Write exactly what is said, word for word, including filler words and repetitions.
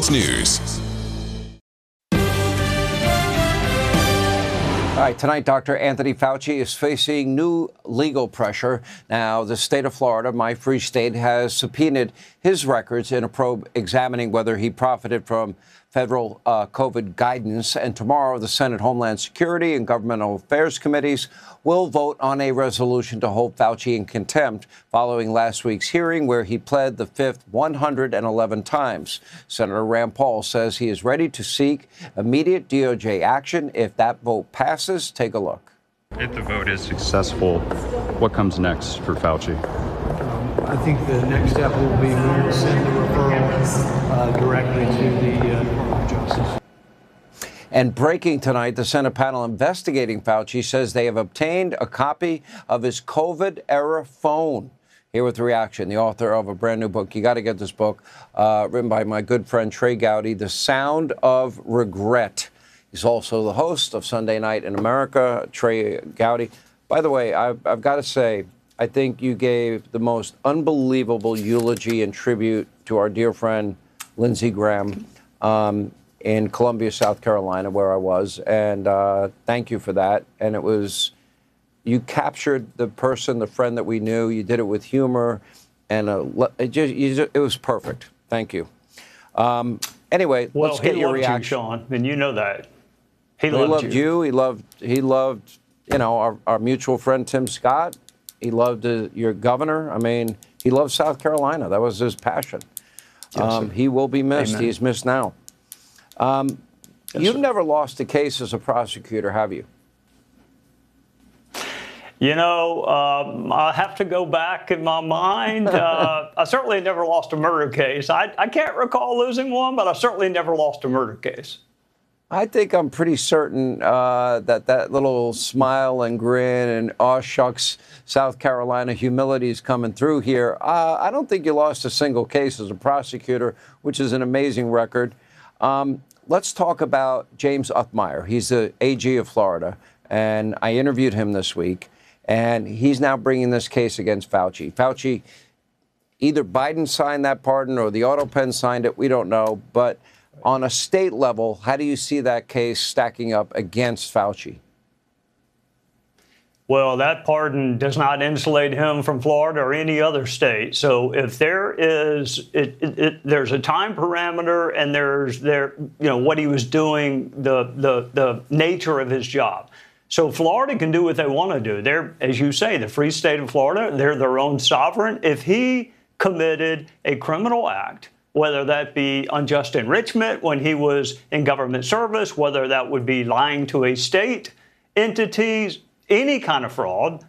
Fox News. All right, tonight, Doctor Anthony Fauci is facing new legal pressure. Now, the state of Florida, my free state, has subpoenaed his records in a probe examining whether he profited from federal uh, COVID guidance. And tomorrow, the Senate Homeland Security and Governmental Affairs Committees will vote on a resolution to hold Fauci in contempt following last week's hearing where he pled the fifth one hundred eleven times. Senator Rand Paul says he is ready to seek immediate D O J action if that vote passes. Take a look. If the vote is successful, what comes next for Fauci? I think the next step will be we will send the referral uh, directly to the uh, Department of Justice. And breaking tonight, the Senate panel investigating Fauci says they have obtained a copy of his COVID-era phone. Here with the reaction, the author of a brand new book. You got to get this book, uh, written by my good friend Trey Gowdy, The Sound of Regret. He's also the host of Sunday Night in America, Trey Gowdy. By the way, I've, I've got to say, I think you gave the most unbelievable eulogy and tribute to our dear friend Lindsey Graham um, in Columbia, South Carolina, where I was. And uh, thank you for that. And it was, you captured the person, the friend that we knew. You did it with humor. And uh, it, just, you just, it was perfect. Thank you. Um, anyway, well, let's get your reaction. Well, he loved you, Sean, and you know that. He, he loved, loved you. you. He loved, he loved, you know, our, our mutual friend Tim Scott. He loved uh, your governor. I mean, he loved South Carolina. That was his passion. Yes, um, he will be missed. Amen. He's missed now. Um, yes, you've sir. never lost a case as a prosecutor, have you? You know, um, I have to go back in my mind. Uh, I certainly never lost a murder case. I, I can't recall losing one, but I certainly never lost a murder case. I think I'm pretty certain uh, that that little smile and grin and aw shucks, South Carolina humility is coming through here. Uh, I don't think you lost a single case as a prosecutor, which is an amazing record. Um, let's talk about James Uthmeier. He's the A G of Florida, and I interviewed him this week, and he's now bringing this case against Fauci. Fauci, either Biden signed that pardon or the auto pen signed it. We don't know, but on a state level, how do you see that case stacking up against Fauci? Well, that pardon does not insulate him from Florida or any other state. So if there is, it, it, it, there's a time parameter, and there's there, you know, what he was doing, the the the nature of his job. So Florida can do what they want to do. They're, as you say, the free state of Florida. They're their own sovereign. If he committed a criminal act, whether that be unjust enrichment when he was in government service, whether that would be lying to a state, entities, any kind of fraud,